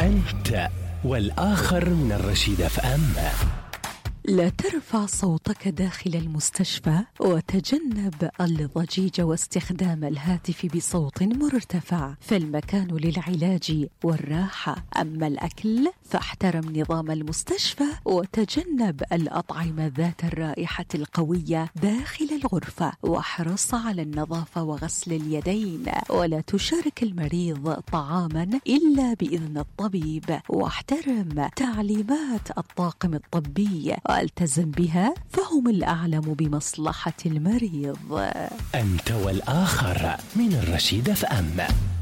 أنت والآخر من الرشيد FM. لا ترفع صوتك داخل المستشفى، وتجنب الضجيج واستخدام الهاتف بصوت مرتفع، فالمكان للعلاج والراحة. أما الأكل فاحترم نظام المستشفى، وتجنب الأطعمة ذات الرائحة القوية داخل الغرفة، واحرص على النظافة وغسل اليدين، ولا تشارك المريض طعاما إلا بإذن الطبيب، واحترم تعليمات الطاقم الطبي والتزم بها، فهم الأعلم بمصلحة المريض. أنت والآخر من الرشيد FM.